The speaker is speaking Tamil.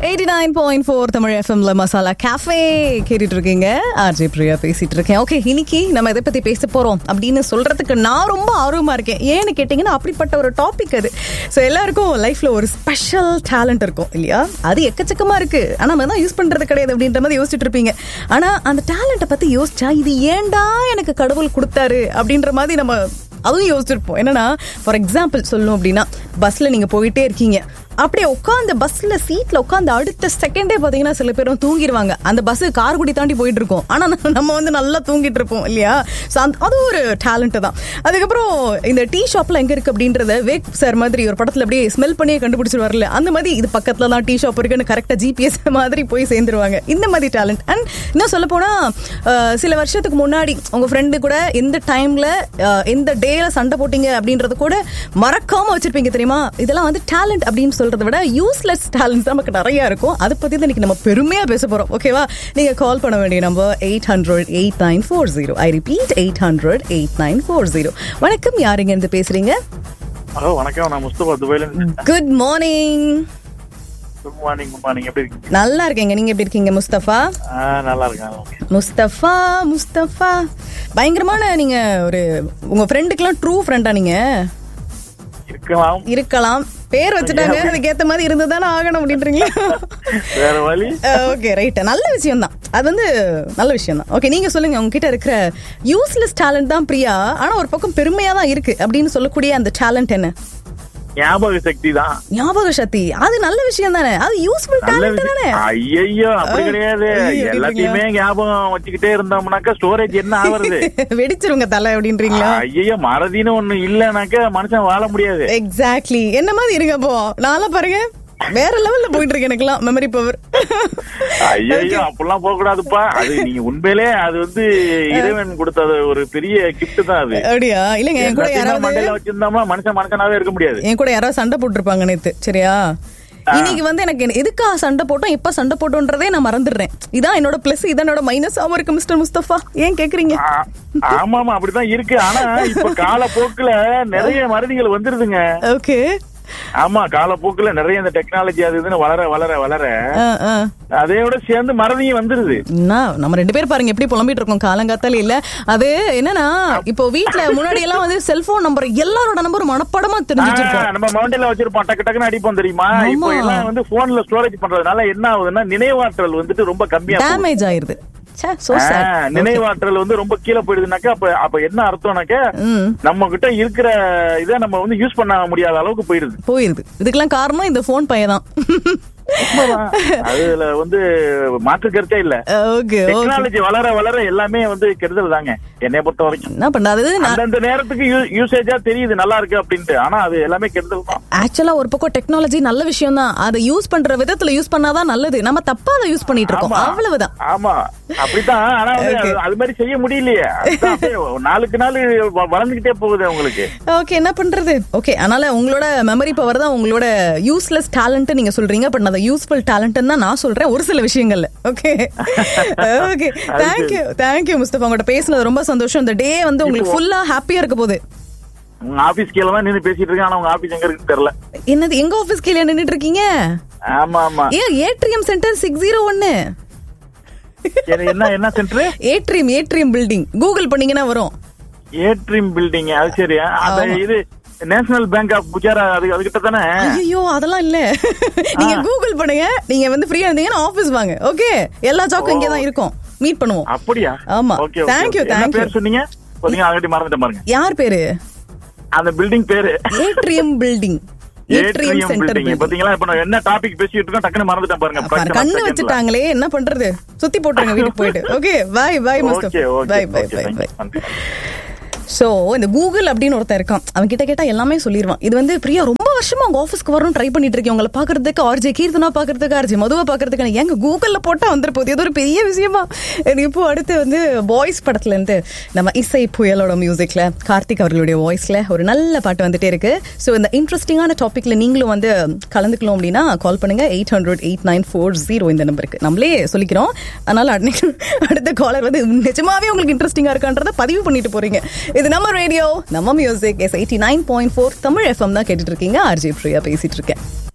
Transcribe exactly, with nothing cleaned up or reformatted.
Eighty nine point four Tamil எஃப்எம்ல மசாலா கேஃபே கேட்டுட்டு இருக்கீங்க. ஆர்ஜே பிரியா பேசிட்டு இருக்கேன். ஓகே, இன்னைக்கு நம்ம எதை பத்தி பேச போறோம் அப்படின்னு சொல்றதுக்கு நான் ரொம்ப ஆர்வமா இருக்கேன். ஏன்னு கேட்டீங்கன்னா அப்படிப்பட்ட ஒரு டாபிக் அது. ஸோ எல்லாருக்கும் லைஃப்ல ஒரு ஸ்பெஷல் டேலண்ட் இருக்கும் இல்லையா? அது எக்கச்சக்கமா இருக்கு, ஆனா நம்ம தான் யூஸ் பண்றது கிடையாது அப்படின்ற மாதிரி யோசிச்சுட்டு இருப்பீங்க. ஆனா அந்த டேலண்ட்டை பத்தி யோசிச்சா இது ஏன்டா எனக்கு கடவுள் கொடுத்தாரு அப்படின்ற மாதிரி நம்ம அதுவும் யோசிச்சிருப்போம். என்னன்னா, ஃபார் எக்ஸாம்பிள் சொல்லணும் அப்படின்னா, பஸ்ல நீங்க போயிட்டே இருக்கீங்க, அப்படியே உட்காந்து பஸ்ல சீட்ல உட்காந்து அடுத்த செகண்டே பாத்தீங்கன்னா சில பேரும் தூங்கிடுவாங்க. அந்த பஸ் கார்குடி தாண்டி போயிட்டு இருக்கோம், ஆனா நம்ம வந்து நல்லா தூங்கிட்டு இருப்போம் இல்லையா? அது ஒரு டேலண்ட் தான். அதுக்கப்புறம் இந்த டீ ஷாப்ல எங்க இருக்கு அப்படின்றத வேக் சார் மாதிரி ஒரு படத்துல அப்படியே ஸ்மெல் பண்ணியே கண்டுபிடிச்சிட்டு வரல, அந்த மாதிரி இது பக்கத்துல தான் டீ ஷாப் இருக்குன்னு கரெக்டா ஜிபிஎஸ் மாதிரி போய் சேர்ந்துருவாங்க. இந்த மாதிரி டேலண்ட். அண்ட் இன்னும் சொல்ல போனா, சில வருஷத்துக்கு முன்னாடி உங்க ஃப்ரெண்டு கூட எந்த டைம்ல எந்த டேல சண்டை போட்டீங்க அப்படின்றது கூட மறக்காம வச்சிருப்பீங்க தெரியுமா? இதெல்லாம் வந்து டேலண்ட் அப்படின்னு சொல்றதை விட யூஸ்லெஸ் டேலண்ட் நமக்கு நிறைய இருக்கும். அதை பத்தி தான் இன்னைக்கு நம்ம பெருமையா பேச போறோம். ஓகேவா? நீங்க கால் பண்ண வேண்டிய number eight hundred eight nine four zero. I repeat, eight hundred eight nine four zero. வணக்கம், யாருங்க இருந்து பேசுறீங்க? ஹலோ, வணக்கம். நான் முஸ்தபா, துபாயில இருந்து. Good morning. Good morning. Good morning. எப்படி இருக்கீங்க? நல்லா இருக்கேங்க. நீங்க எப்படி இருக்கீங்க முஸ்தபா? நல்லா இருக்கேன். முஸ்தபா முஸ்தபா பயங்கரமான நீங்க ஒரு உங்க ஃப்ரெண்டுக்கெல்லாம் ட்ரூ ஃப்ரெண்டா நீங்க? இருக்கலாம் இருக்கலாம். பேர் வச்சுட்டாங்க, அதுக்கு ஏத்த மாதிரி இருந்துதானே ஆகணும் அப்படின்றீங்களா? வேற வழி. Okay, right. நல்ல விஷயம் தான், அது வந்து நல்ல விஷயம் தான். ஓகே, நீங்க சொல்லுங்க, உங்ககிட்ட இருக்கிற யூஸ்லெஸ் டேலண்ட் தான் பிரியா, ஆனா ஒரு பக்கம் பெருமையா தான் இருக்கு அப்படின்னு சொல்லக்கூடிய அந்த டேலண்ட் என்ன? ஞாபக சக்தி தான். ஞாபக சக்தி, அது நல்ல விஷயம் தானே, அது யூஸ்ஃபுல் டேலண்ட் தானே. ஐயோ, அப்படி கிடையாது. எல்லாத்தையுமே ஞாபகம் வச்சுக்கிட்டே இருந்தோம்னாக்கா ஸ்டோரேஜ் என்ன ஆவறது? வெடிச்சிருங்க தலை அப்படின்றீங்களா? ஐயோ, மறதின்னு ஒண்ணு இல்லனாக்கா மனுஷன் வாழ முடியாது. எக்ஸாக்ட்லி. என்ன மாதிரி இருங்க போ, நான்லாம் பாருங்க வேற லெவல்ல போயிட்டு இருக்கு எனக்குலாம் மெமரி பவர். ஐயோ, அப்படிலாம் போக கூடாதுப்பா. அது நீங்க உண்மையிலே அது வந்து இறைவன் கொடுத்த ஒரு பெரிய கிஃப்ட் தான் அது. அப்படியா? இல்லங்க, என் கூட யாராவது மண்டையில வச்சிருந்தோம்னா மனுஷன் மனுஷனாவே இருக்க முடியாது. என் கூட யாராவது சண்டை போட்டுருப்பாங்க நேத்து, சரியா? இன்னைக்கு வந்து எனக்கு எதுக்கா சண்டை போட்டோம், எப்ப சண்டை போட்டோன்றதே நான் மறந்துடுறேன். இதான் என்னோட பிளஸ், இதான் என்னோட மைனஸாவும் இருக்கு மிஸ்டர் முஸ்தபா. ஏன் கேக்குறீங்க? ஆமாமா, அப்படிதான் இருக்கு. ஆனா இப்ப காலப்போக்குல நிறைய மறதிகள் வந்துருதுங்க. ஓகே. ஆமா, காலப்போக்குல நிறைய இந்த டெக்னாலஜி அது இதுன்னு வளர வளர வளர அதையோட சேர்ந்து மறதியும் வந்துருது. நம்ம ரெண்டு பேரும் பாருங்க எப்படி புலம்பிட்டு இருக்கோம் காலங்காத்தால. இல்ல அது என்னன்னா, இப்போ வீட்டுல முன்னாடி எல்லாம் வந்து செல்போன் நம்பர் எல்லாரோட நம்பரும் மனப்படமா தெரிஞ்சிருக்கோம். நம்ம மவுண்டில வச்சிருப்போம், டக்கு டக்குன்னு அடிப்போம் தெரியுமா? இப்போ எல்லாம் வந்து போன்ல ஸ்டோரேஜ் பண்றதுனால என்ன ஆகுதுன்னா, நினைவாற்றல் வந்துட்டு ரொம்ப கம்மியா டேமேஜ் ஆயிருது. நினைவாற்றல் வந்து ரொம்ப கீழே போயிடுதுனாக்கா அப்ப அப்ப என்ன அர்த்தம்னாக்கா, நம்ம கிட்ட இருக்கிற இதை நம்ம வந்து யூஸ் பண்ண முடியாத அளவுக்கு போயிருது போயிருது இதுக்கெல்லாம் காரணம் இந்த போன் பையதான். அதுல வந்து மாற்று கருத்தே இல்ல. டெக்னாலஜி வளர வளர எல்லாமே வந்து கெடுதல் தாங்க என்னைய பொறுத்த வரைக்கும். என்ன பண்றது, அந்த நேரத்துக்கு யூசேஜா தெரியுது நல்லா இருக்கு அப்படின்ட்டு, ஆனா அது எல்லாமே கெடுதல் தான். ஆக்சுவலா ஒரு பக்கம் டெக்னாலஜி நல்ல விஷயம் தான், அதை யூஸ் பண்ற விதத்துல யூஸ் பண்ணாதான் நல்லது. நம்ம தப்பா அதை யூஸ் பண்ணிட்டு இருக்கோம், அவ்வளவுதான். ஆமா, அப்படித்தான். ஆனா அது மாதிரி செய்ய முடியலையே, நாளுக்கு நாள் வளர்ந்துகிட்டே போகுது உங்களுக்கு. ஓகே, என்ன பண்றது? ஓகே, அதனால உங்களோட மெமரி பவர் தான் உங்களோட யூஸ்லெஸ் டேலண்ட் நீங்க சொல்றீங்க. பட் யூஸ்ஃபுல் டேலண்ட் தான் நான் சொல்றேன் ஒரு சில விஷயங்கள்ல. Okay okay, thank you thank you Mustafa, உங்கள்ட்ட பேசுனது ரொம்ப சந்தோஷம். இந்த டே வந்து உங்களுக்கு ஃபுல்லா ஹாப்பியா இருக்க போகுது. உங்க ஆபீஸ் கீழ தான் நின்னு பேசிட்டு இருக்கேன், ஆனா உங்க ஆபீஸ் எங்க இருக்குன்னு தெரியல. என்னது, எங்க ஆபீஸ் கீழ நின்னுட்டு இருக்கீங்க? ஆமா ஆமா. ஏ atrium centre six zero one. என்ன என்ன centre? Atrium atrium building. Google பண்ணீங்கன்னா வரும். ஏட்ரியம் பில்டிங், அது சரியா? அது இது நேஷனல் பேங்க் ஆஃப் புஜாரா, அது அதுகிட்ட தானே? ஐயோ, அதெல்லாம் இல்ல. நீங்க கூகுள் பண்ணுங்க, நீங்க வந்து ஃப்ரீயா இருந்தீங்கன்னா ஆபீஸ் வாங்க. ஓகே, எல்லா ஜாக்கும் இங்க தான் இருக்கும், மீட் பண்ணுவோம். அப்படியா? ஆமா. Thank you thank you. பேர் சொன்னீங்க பாத்தீங்க, ஆல்ரெடி மறந்துட்டேன் பாருங்க. யார் பேரு? அந்த பில்டிங் பேரு ஏட்ரியம் பில்டிங். ஏட்ரியம் சென்டர் பாத்தீங்களா? இப்ப நான் என்ன டாபிக் பேசிட்டு இருக்கேன் டக்குன்னு மறந்துட்டேன் பாருங்க. கண்ணு வச்சுட்டாங்களே, என்ன பண்றது? சுத்தி போட்டுருங்க வீட்டுக்கு போயிட்டு. Okay, by by Mustafa. By by by by. So இந்த கூகுள் அப்படின்னு ஒருத்தர் இருக்கான், அவன் கிட்ட கேட்டா எல்லாமே சொல்லிடுவான். இது வந்து பிரியா ரொம்ப வருஷமா உங்க ஆஃபீஸ்க்கு வரணும் ட்ரை பண்ணிட்டு இருக்கேன், உங்களை பாக்குறதுக்கு, ஆர்ஜே கீர்த்தனா பாக்குறதுக்கு, ஆர்ஜே மதுவா பாக்குறதுக்கு. எங்க கூகுள்ல போட்டா வந்துரு போகுது, இது ஒரு பெரிய விஷயமா. இப்போ அடுத்து வந்து பாய்ஸ் படத்துல இருந்து நம்ம இசை புயலோட மியூசிக்ல கார்த்திக் அவர்களுடைய வாய்ஸ்ல ஒரு நல்ல பாட்டு வந்துட்டே இருக்கு. ஸோ இந்த இன்ட்ரெஸ்டிங்கான டாபிக்ல நீங்களும் வந்து கலந்துக்கலாம் அப்படின்னா கால் பண்ணுங்க, eight hundred eight nine four zero இந்த நம்பருக்கு. நம்மளே சொல்லிக்கிறோம், அதனால அடுத்த காலர் வந்து நிஜமாவே உங்களுக்கு இன்ட்ரெஸ்டிங்கா இருக்கான்றத பதிவு பண்ணிட்டு போறீங்க. இது நம்ம ரேடியோ, நம்ம music. S eighty nine point four Tamil FM தான் கேட்டுட்டு இருக்கீங்க. ஆர்ஜே பிரியா பேசிட்டு இருக்கேன்.